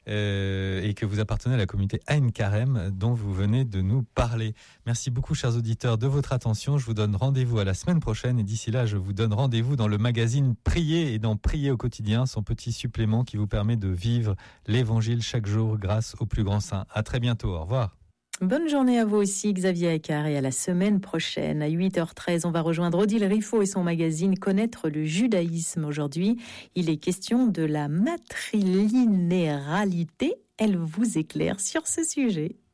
et que vous appartenez à la communauté Aïn Karem dont vous venez de nous parler. Merci beaucoup, chers auditeurs, de votre attention. Je vous donne rendez-vous à la semaine prochaine et d'ici là, je vous donne rendez-vous dans le magazine Prier et dans Prier au quotidien, son petit supplément qui vous permet de vivre l'évangile chaque jour grâce au plus grand saint. À très bientôt. Au revoir. Bonne journée à vous aussi, Xavier Eckart, et à la semaine prochaine. À 8h13, on va rejoindre Odile Riffaut et son magazine Connaître le judaïsme. Aujourd'hui, il est question de la matrilinéarité. Elle vous éclaire sur ce sujet.